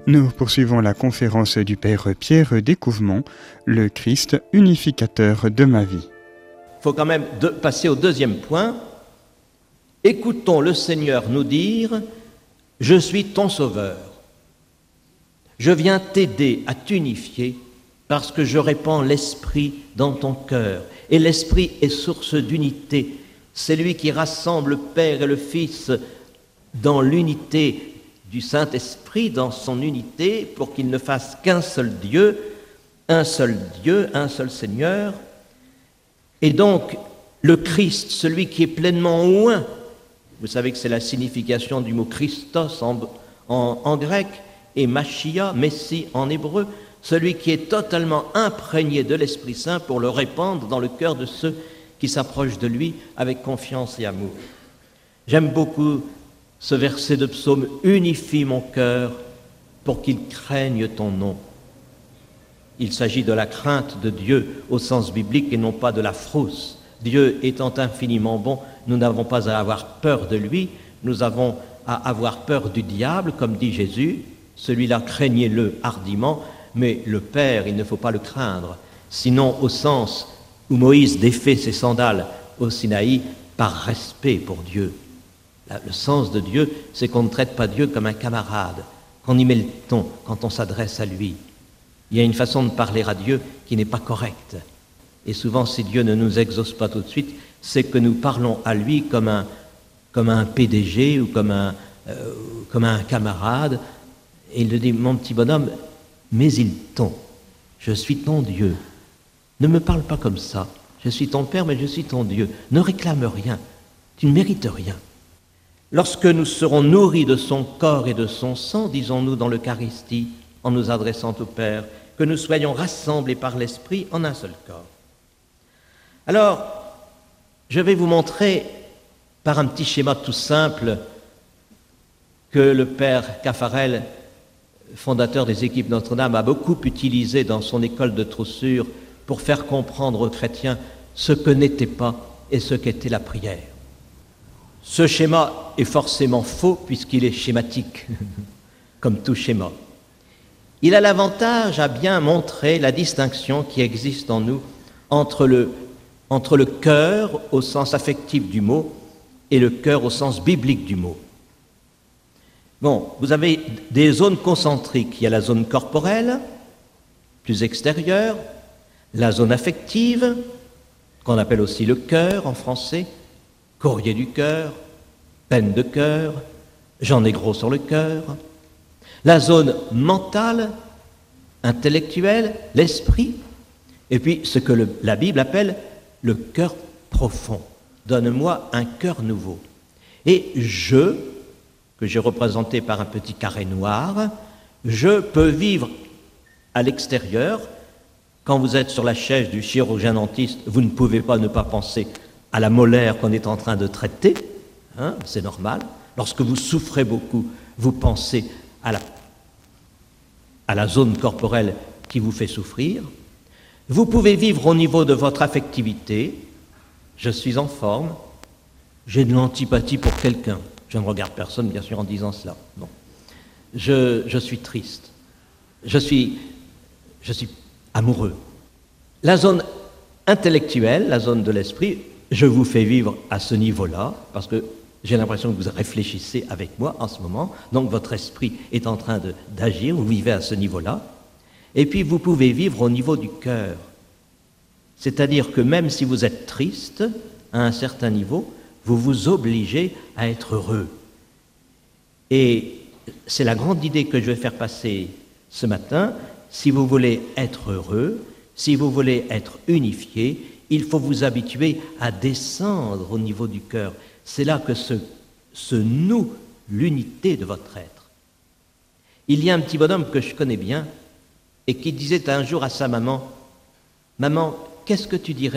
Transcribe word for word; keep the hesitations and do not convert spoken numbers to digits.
Nous poursuivons la conférence du Père Pierre Découvement, le Christ unificateur de ma vie. Il faut quand même de, passer au deuxième point. Écoutons le Seigneur nous dire « Je suis ton sauveur. Je viens t'aider à t'unifier parce que je répands l'Esprit dans ton cœur. Et l'Esprit est source d'unité. C'est lui qui rassemble le Père et le Fils dans l'unité du Saint-Esprit, dans son unité, pour qu'il ne fasse qu'un seul Dieu, un seul Dieu, un seul Seigneur. Et donc, le Christ, celui qui est pleinement oint, vous savez que c'est la signification du mot Christos en, en, en grec, et Machia, Messie en hébreu, celui qui est totalement imprégné de l'Esprit Saint pour le répandre dans le cœur de ceux qui s'approchent de lui avec confiance et amour. J'aime beaucoup ce verset de psaume « Unifie mon cœur pour qu'il craigne ton nom ». Il s'agit de la crainte de Dieu au sens biblique et non pas de la frousse. Dieu étant infiniment bon, nous n'avons pas à avoir peur de lui, nous avons à avoir peur du diable, comme dit Jésus. Celui-là, craignez-le hardiment, mais le Père, il ne faut pas le craindre. Sinon, au sens où Moïse défait ses sandales au Sinaï, par respect pour Dieu. Le sens de Dieu, c'est qu'on ne traite pas Dieu comme un camarade, qu'on y met le ton quand on s'adresse à lui. Il y a une façon de parler à Dieu qui n'est pas correcte. Et souvent, si Dieu ne nous exauce pas tout de suite, c'est que nous parlons à lui comme un, comme un P D G ou comme un, euh, comme un camarade. Et il lui dit, mon petit bonhomme, mais il ton, je suis ton Dieu. Ne me parle pas comme ça. Je suis ton Père, mais je suis ton Dieu. Ne réclame rien. Tu ne mérites rien. Lorsque nous serons nourris de son corps et de son sang, disons-nous dans l'Eucharistie, en nous adressant au Père, que nous soyons rassemblés par l'Esprit en un seul corps. Alors, je vais vous montrer, par un petit schéma tout simple, que le Père Caffarel, fondateur des équipes Notre-Dame, a beaucoup utilisé dans son école de Troussure pour faire comprendre aux chrétiens ce que n'était pas et ce qu'était la prière. Ce schéma est forcément faux puisqu'il est schématique, comme tout schéma. Il a l'avantage à bien montrer la distinction qui existe en nous entre le, entre le cœur au sens affectif du mot et le cœur au sens biblique du mot. Bon, vous avez des zones concentriques. Il y a la zone corporelle, plus extérieure, la zone affective, qu'on appelle aussi le cœur en français, courrier du cœur, peine de cœur, j'en ai gros sur le cœur. La zone mentale, intellectuelle, l'esprit, et puis ce que le, la Bible appelle le cœur profond. Donne-moi un cœur nouveau. Et je, que j'ai représenté par un petit carré noir, je peux vivre à l'extérieur. Quand vous êtes sur la chaise du chirurgien-dentiste, vous ne pouvez pas ne pas penser à la molaire qu'on est en train de traiter, hein, c'est normal. Lorsque vous souffrez beaucoup, vous pensez à la, à la zone corporelle qui vous fait souffrir. Vous pouvez vivre au niveau de votre affectivité. Je suis en forme, j'ai de l'antipathie pour quelqu'un. Je ne regarde personne, bien sûr, en disant cela. Non. Je, je suis triste. Je suis, je suis amoureux. La zone intellectuelle, la zone de l'esprit, je vous fais vivre à ce niveau-là, parce que j'ai l'impression que vous réfléchissez avec moi en ce moment, donc votre esprit est en train de, d'agir, vous vivez à ce niveau-là. Et puis vous pouvez vivre au niveau du cœur. C'est-à-dire que même si vous êtes triste, à un certain niveau, vous vous obligez à être heureux. Et c'est la grande idée que je vais faire passer ce matin. Si vous voulez être heureux, si vous voulez être unifié, il faut vous habituer à descendre au niveau du cœur. C'est là que se, se noue l'unité de votre être. Il y a un petit bonhomme que je connais bien et qui disait un jour à sa maman, « Maman, qu'est-ce que tu dirais